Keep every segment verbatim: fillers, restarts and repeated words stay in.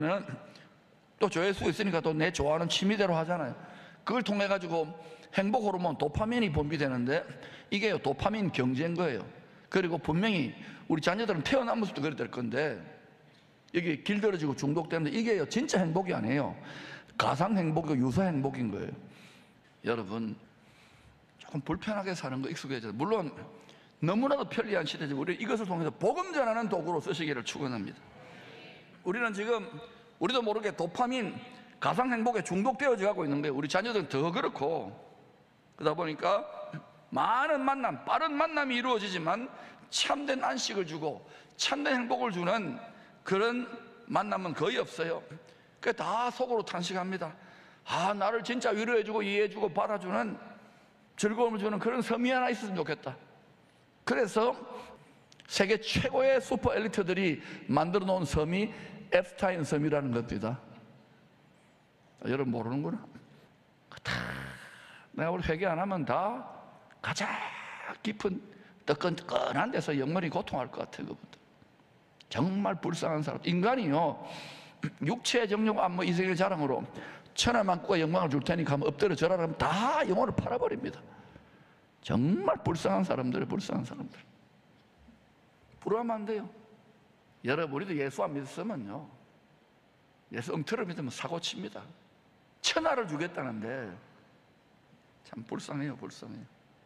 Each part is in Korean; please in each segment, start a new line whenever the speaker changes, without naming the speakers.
또 조회수 있으니까 또 내 좋아하는 취미대로 하잖아요. 그걸 통해 가지고 행복 호르몬 도파민이 분비되는데 이게 도파민 경제인 거예요. 그리고 분명히 우리 자녀들은 태어나면서부터 그래 될 건데 이게 길들여지고 중독되는데 이게 진짜 행복이 아니에요. 가상 행복이고 유사 행복인 거예요. 여러분 조금 불편하게 사는 거 익숙해져요. 물론 너무나도 편리한 시대지만 우리 이것을 통해서 복음 전하는 도구로 쓰시기를 축원합니다. 우리는 지금 우리도 모르게 도파민 가상 행복에 중독되어져 가고 있는 거예요. 우리 자녀들은 더 그렇고 그러다 보니까 많은 만남, 빠른 만남이 이루어지지만 참된 안식을 주고 참된 행복을 주는 그런 만남은 거의 없어요. 그 다 속으로 탄식합니다. 아, 나를 진짜 위로해주고 이해해주고 받아주는 즐거움을 주는 그런 섬이 하나 있었으면 좋겠다. 그래서 세계 최고의 슈퍼 엘리트들이 만들어 놓은 섬이 앱스타인 섬이라는 겁니다. 여러분 모르는구나. 다 내가 우리 회개 안 하면 다 가장 깊은 뜨끈뜨끈한 데서 영원히 고통할 것 같아요. 그분들 정말 불쌍한 사람. 인간이요 육체의 정욕 안무 이생의 자랑으로 천하만국과 영광을 줄 테니까 하면 엎드려 절하라 하면 다 영혼을 팔아버립니다. 정말 불쌍한 사람들이에요. 불쌍한 사람들. 부러워하면 안 돼요. 여러분 우리도 예수 안 믿었으면요 예수 엉터리를 믿으면 사고칩니다. 천하를 주겠다는데 참 불쌍해요. 불쌍해요.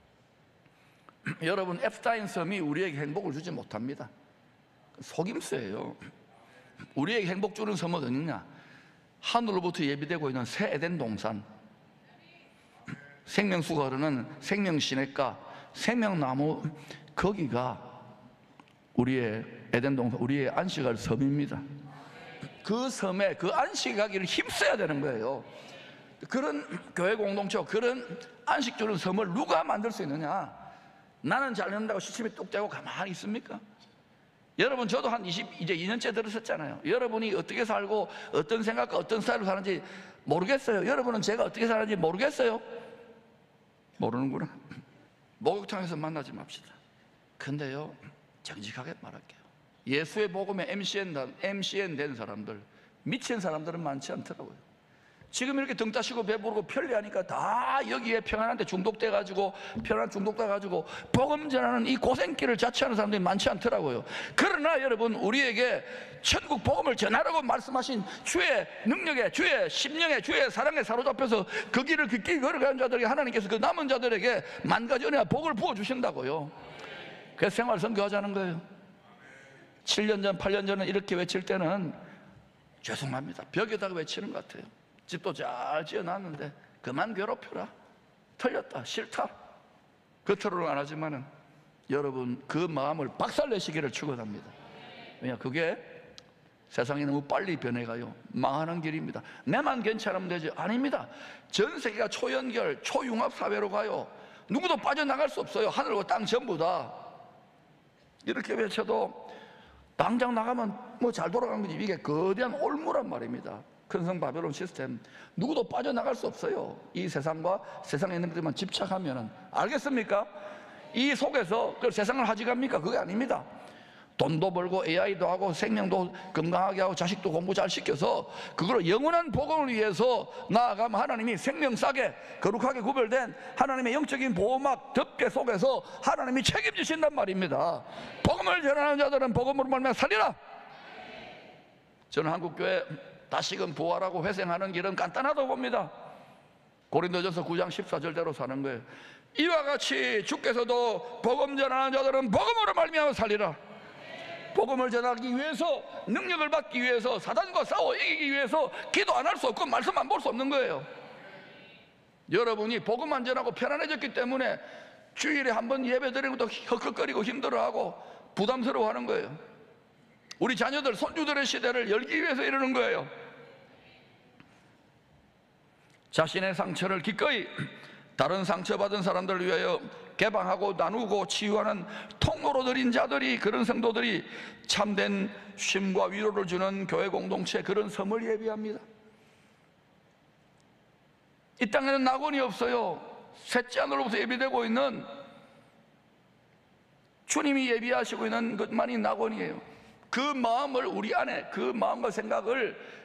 여러분 앱스타인 섬이 우리에게 행복을 주지 못합니다. 속임수예요. 우리에게 행복 주는 섬은 어디냐? 하늘로부터 예비되고 있는 새 에덴 동산, 생명수가 흐르는 생명시냇가, 생명나무, 거기가 우리의 에덴 동산, 우리의 안식할 섬입니다. 그 섬에 그 안식하기를 힘써야 되는 거예요. 그런 교회 공동체, 그런 안식 주는 섬을 누가 만들 수 있느냐? 나는 잘 된다고 시침이 뚝 떼고 가만히 있습니까? 여러분 저도 한 이십, 이제 이 년째 들으셨잖아요. 여러분이 어떻게 살고 어떤 생각과 어떤 스타일로 사는지 모르겠어요. 여러분은 제가 어떻게 사는지 모르겠어요. 모르는구나. 목욕탕에서 만나지 맙시다. 근데요 정직하게 말할게요. 예수의 복음에 엠씨엔, 엠씨엔 된 사람들, 미친 사람들은 많지 않더라고요. 지금 이렇게 등 따시고 배부르고 편리하니까 다 여기에 평안한데 중독돼가지고 편안 중독돼가지고 복음 전하는 이 고생길을 자처하는 사람들이 많지 않더라고요. 그러나 여러분 우리에게 천국 복음을 전하라고 말씀하신 주의 능력에, 주의 심령에, 주의 사랑에 사로잡혀서 그 길을 걷기 걸어가는 자들에게 하나님께서 그 남은 자들에게 만 가지 은혜와 복을 부어주신다고요. 그래서 생활 선교하자는 거예요. 칠 년 전, 팔 년 전에 이렇게 외칠 때는 죄송합니다. 벽에다가 외치는 것 같아요. 집도 잘 지어놨는데 그만 괴롭혀라, 틀렸다, 싫다, 겉으로는 안 하지만은 여러분 그 마음을 박살내시기를 축원합니다. 왜냐 그게 세상이 너무 빨리 변해가요. 망하는 길입니다. 내만 괜찮으면 되지. 아닙니다. 전 세계가 초연결, 초융합 사회로 가요. 누구도 빠져나갈 수 없어요. 하늘과 땅 전부 다. 이렇게 외쳐도 당장 나가면 뭐 잘 돌아가는 거지. 이게 거대한 올무란 말입니다. 큰 성 바벨론 시스템, 누구도 빠져나갈 수 없어요. 이 세상과 세상에 있는 것들만 집착하면은. 알겠습니까? 이 속에서 그걸 세상을 하지갑니까? 그게 아닙니다. 돈도 벌고 에이아이도 하고 생명도 건강하게 하고 자식도 공부 잘 시켜서 그걸로 영원한 복음을 위해서 나아가면 하나님이 생명 싸게 거룩하게 구별된 하나님의 영적인 보호막 덮개 속에서 하나님이 책임지신단 말입니다. 복음을 전하는 자들은 복음으로 말미암아 살리라. 저는 한국교회 다시금 부활하고 회생하는 길은 간단하다고 봅니다. 고린도전서 구 장 십사 절대로 사는 거예요. 이와 같이 주께서도 복음 전하는 자들은 복음으로 말미암아 살리라. 복음을 전하기 위해서, 능력을 받기 위해서, 사단과 싸워 이기기 위해서 기도 안 할 수 없고 말씀 안 볼 수 없는 거예요. 여러분이 복음 안 전하고 편안해졌기 때문에 주일에 한 번 예배 드리는 것도 헉헉거리고 힘들어하고 부담스러워하는 거예요. 우리 자녀들, 손주들의 시대를 열기 위해서 이러는 거예요. 자신의 상처를 기꺼이 다른 상처받은 사람들을 위하여 개방하고 나누고 치유하는 통로로 드린 자들이, 그런 성도들이 참된 쉼과 위로를 주는 교회 공동체, 그런 섬을 예비합니다. 이 땅에는 낙원이 없어요. 셋째 하늘로부터 예비되고 있는, 주님이 예비하시고 있는 것만이 낙원이에요. 그 마음을 우리 안에, 그 마음과 생각을